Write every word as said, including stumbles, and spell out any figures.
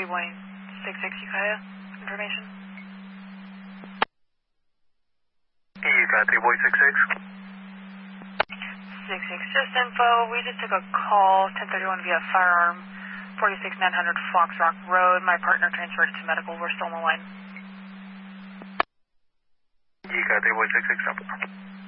point six six Ukiah information. Ukiah three point six six. six six, just info. We just took a call, ten thirty-one via firearm, forty-six nine hundred Fox Rock Road. My partner transferred to medical. We're still on the line. Ukiah three point six six, number.